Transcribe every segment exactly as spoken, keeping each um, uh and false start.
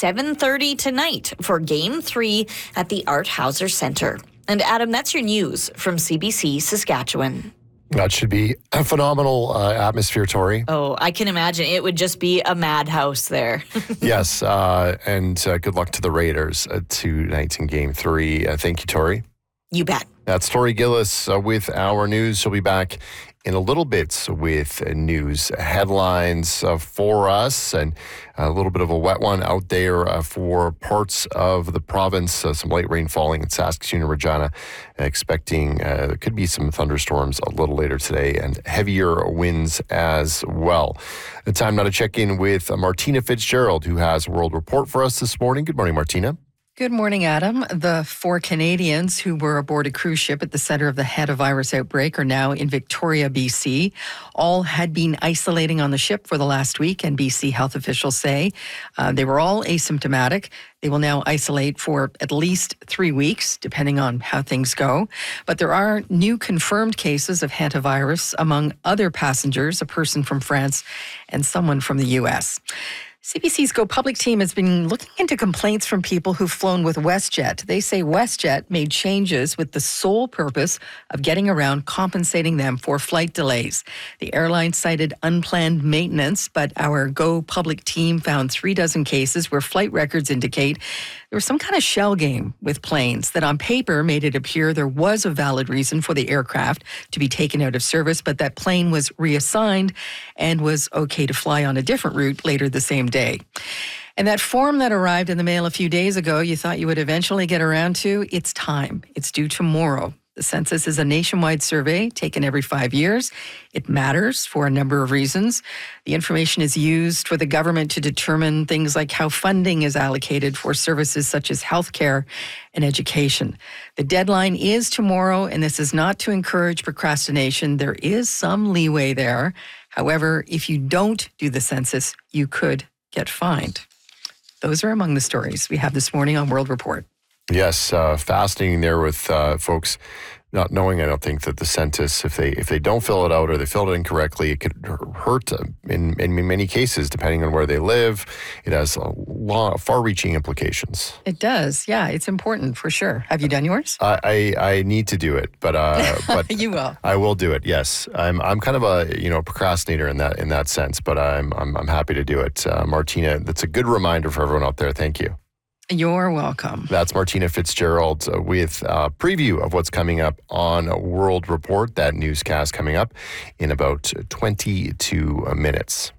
seven thirty tonight for Game three at the Art Hauser Centre. And Adam, that's your news from C B C Saskatchewan. That should be a phenomenal uh, atmosphere, Tori. Oh, I can imagine. It would just be a madhouse there. Yes, uh, and uh, good luck to the Raiders uh, tonight in Game three. Uh, thank you, Tori. You bet. That's Tori Gillis uh, with our news. She'll be back in a little bit with uh, news headlines uh, for us, and a little bit of a wet one out there uh, for parts of the province. Uh, some light rain falling in Saskatoon and Regina. Expecting uh, there could be some thunderstorms a little later today and heavier winds as well. The time now to check in with uh, Martina Fitzgerald, who has a World Report for us this morning. Good morning, Martina. Good morning, Adam. The four Canadians who were aboard a cruise ship at the center of the hantavirus outbreak are now in Victoria, B C. All had been isolating on the ship for the last week, and B C health officials say uh, they were all asymptomatic. They will now isolate for at least three weeks, depending on how things go. But there are new confirmed cases of hantavirus among other passengers, a person from France and someone from the U S. C B C's Go Public team has been looking into complaints from people who've flown with WestJet. They say WestJet made changes with the sole purpose of getting around compensating them for flight delays. The airline cited unplanned maintenance, but our Go Public team found three dozen cases where flight records indicate there was some kind of shell game with planes that on paper made it appear there was a valid reason for the aircraft to be taken out of service, but that plane was reassigned and was okay to fly on a different route later the same day. And that form that arrived in the mail a few days ago, you thought you would eventually get around to, it's time. It's due tomorrow. The census is a nationwide survey taken every five years. It matters for a number of reasons. The information is used for the government to determine things like how funding is allocated for services such as healthcare and education. The deadline is tomorrow, and this is not to encourage procrastination. There is some leeway there. However, if you don't do the census, you could get fined. Those are among the stories we have this morning on World Report. Yes, uh, fascinating there with uh, folks not knowing, I don't think, that the census, if they if they don't fill it out or they filled it incorrectly, it could hurt in, in many cases, depending on where they live. It has a long, far-reaching implications. It does, yeah. It's important for sure. Have you done yours? I I, I need to do it, but uh, but you will. I will do it. Yes, I'm I'm kind of a you know procrastinator in that in that sense, but I'm I'm I'm happy to do it. Uh, Martina, that's a good reminder for everyone out there. Thank you. You're welcome. That's Martina Fitzgerald uh, with a preview of what's coming up on World Report. That newscast coming up in about twenty-two minutes.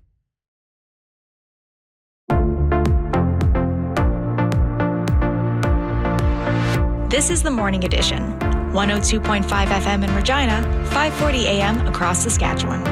This is the Morning Edition. one oh two point five F M in Regina, five forty A M across Saskatchewan.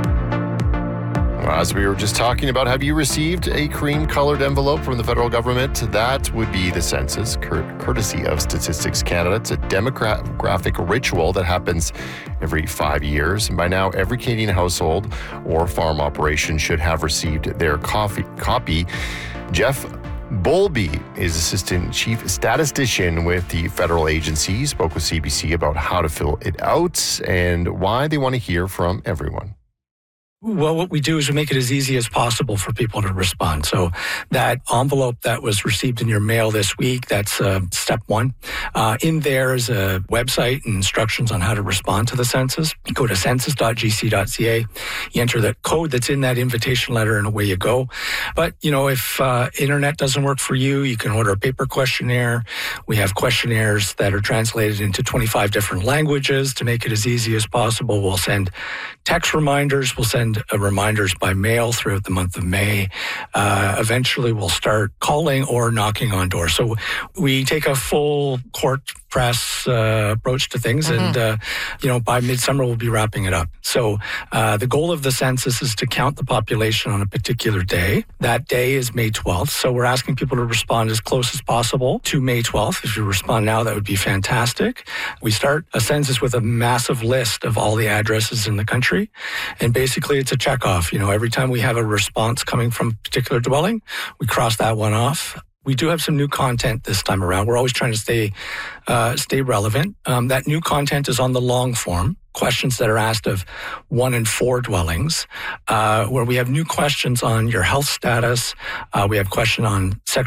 As we were just talking about, have you received a cream-colored envelope from the federal government? That would be the census, cur- courtesy of Statistics Canada. It's a demographic ritual that happens every five years. And by now, every Canadian household or farm operation should have received their coffee, copy. Jeff Bowlby is Assistant Chief Statistician with the federal agency. He spoke with C B C about how to fill it out and why they want to hear from everyone. Well, what we do is we make it as easy as possible for people to respond. So that envelope that was received in your mail this week, that's uh, step one. Uh, in there is a website and instructions on how to respond to the census. You go to census dot g c dot c a. You enter the code that's in that invitation letter and away you go. But, you know, if uh, internet doesn't work for you, you can order a paper questionnaire. We have questionnaires that are translated into twenty-five different languages to make it as easy as possible. We'll send text reminders. We'll send Uh, reminders by mail throughout the month of May. Uh, eventually, we'll start calling or knocking on doors. So we take a full court press uh, approach to things, mm-hmm. and uh, you know, by midsummer we'll be wrapping it up. So uh, the goal of the census is to count the population on a particular day. That day is May twelfth. So we're asking people to respond as close as possible to May twelfth. If you respond now, that would be fantastic. We start a census with a massive list of all the addresses in the country, and basically it's a checkoff. You know, every time we have a response coming from a particular dwelling, we cross that one off. We do have some new content this time around. We're always trying to stay uh, stay relevant. Um, that new content is on the long form, questions that are asked of one in four dwellings, uh, where we have new questions on your health status. Uh, we have question on sexual